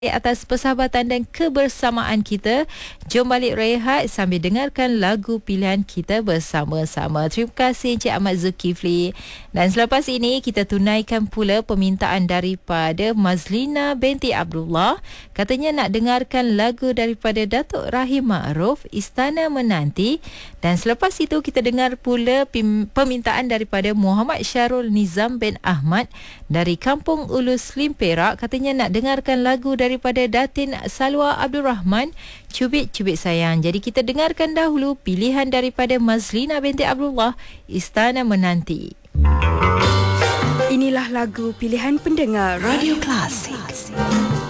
atas persahabatan dan kebersamaan kita. Jom balik rehat sambil dengarkan lagu pilihan kita bersama-sama. Terima kasih Encik Ahmad Zulkifli. Dan selepas ini kita tunaikan pula permintaan daripada Mazlina binti Abdullah. Katanya nak dengarkan lagu daripada Datuk Rahim Ma'ruf, Istana Menanti. Dan selepas itu kita dengar pula permintaan daripada Muhammad Syarul Nizam bin Ahmad dari Kampung Ulu Slim Perak. Katanya nak dengarkan lagu daripada Datin Salwa Abdul Rahman, Cubit-Cubit Sayang. Jadi kita dengarkan dahulu pilihan daripada Mazlina binti Abdullah, Istana Menanti. Inilah lagu pilihan pendengar Radio Klasik.